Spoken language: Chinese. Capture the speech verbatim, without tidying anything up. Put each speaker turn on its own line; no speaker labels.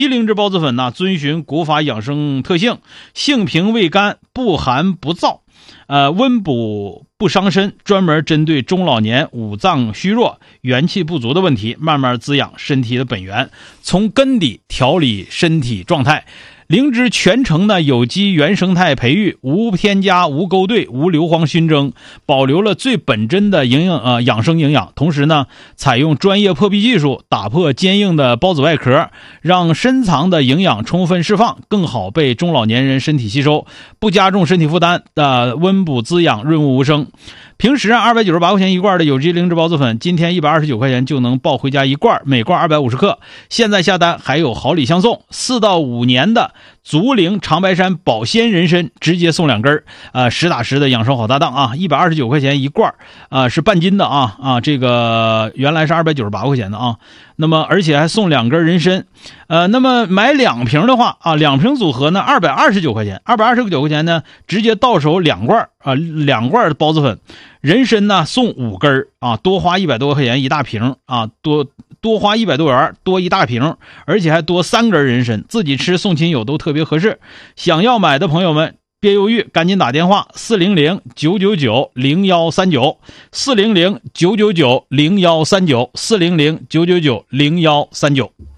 鸡灵芝孢子粉呢，遵循古法养生特性，性平味甘，不寒不燥，呃，温补不伤身，专门针对中老年五脏虚弱、元气不足的问题，慢慢滋养身体的本源，从根底调理身体状态。灵芝全程呢有机原生态培育，无添加、无勾兑、无硫磺熏蒸，保留了最本真的营养呃养生营养。同时呢，采用专业破壁技术，打破坚硬的孢子外壳，让深藏的营养充分释放，更好被中老年人身体吸收，不加重身体负担的、呃、温补滋养，润物无声。平时二百九十八块钱一罐的有机灵芝孢子粉，今天一百二十九块钱就能抱回家一罐，每罐二百五十克。现在下单还有好礼相送，四到五年的足龄长白山保鲜人参直接送两根，呃，实打实的养生好搭档啊！一百二十九块钱一罐，啊、呃，是半斤的啊啊，这个原来是二百九十八块钱的啊。那么而且还送两根人参，呃，那么买两瓶的话啊，两瓶组合呢二百二十九块钱，二百二十九块钱呢直接到手两罐啊，两罐的孢子粉，人参呢送五根啊，多花一百多块钱一大瓶啊，多多花一百多元多一大瓶，而且还多三根人参，自己吃送亲友都特别合适。想要买的朋友们别犹豫，赶紧打电话四零零九九九零一三九 四零零九九九零一三九 四零零九九九零一三九。